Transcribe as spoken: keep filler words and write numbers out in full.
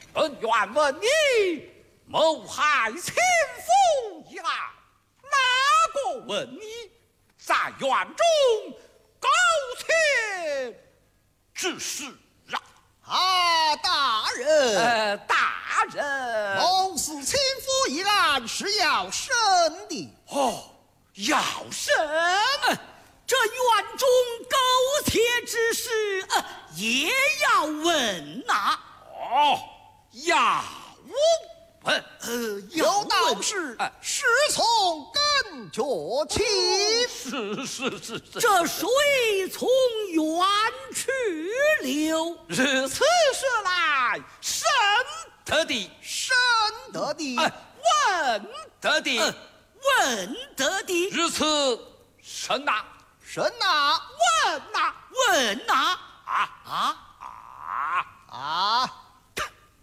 本愿问你，谋害亲夫一案，哪个问你在院中苟且之事啊？ 啊，大人， 呃，大人， 谋死亲夫一案是要审的。 哦，要审。 这院中苟且之事，呃，也要问呐、 哦，要问。 呃， 有要问道是哎师从根脚起。 是是是是， 这水从远去流， 如此说来，审得的， 审得的。 哎，问得的， 呃，问得的， 如此审呐， 审呐， 问呐， 问呐、 啊啊， 啊！